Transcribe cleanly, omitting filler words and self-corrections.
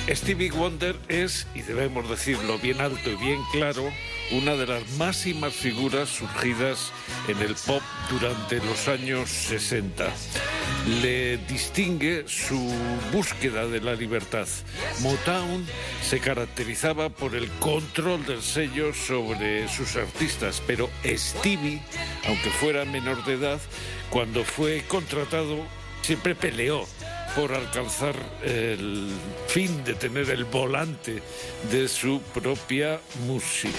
Stevie Wonder es, y debemos decirlo bien alto y bien claro, una de las máximas figuras surgidas en el pop durante los años 60. Le distingue su búsqueda de la libertad. Motown se caracterizaba por el control del sello sobre sus artistas, pero Stevie, aunque fuera menor de edad, cuando fue contratado siempre peleó por alcanzar el fin de tener el volante de su propia música.